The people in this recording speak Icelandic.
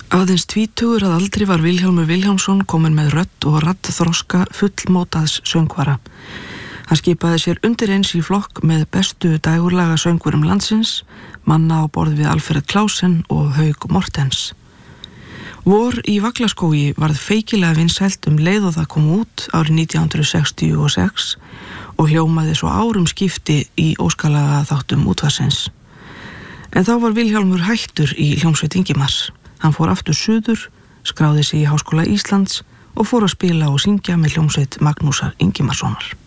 Aðeins tvítugur að aldri var Vilhjálmur Vilhjálmsson kominn með rödd og raddþroska fullmótaðs söngvara. Hann skipaði sér undir eins í flokk með bestu dægurlaga söngvurum landsins, manna á borð við Alfred Klausen og Haug Mortens. Vor í Vaglaskógi varð feikilega vinsælt leið og það kom út árið 1966 og hljómaði svo árum skipti í óskalaga þáttum útvarpsins. En þá var Vilhjálmur hættur í hljómsveit Ingimars. Hann fór aftur suður, skráði sig í Háskóla Íslands og fór að spila og syngja með hljómsveit Magnúsar Ingimarssonar.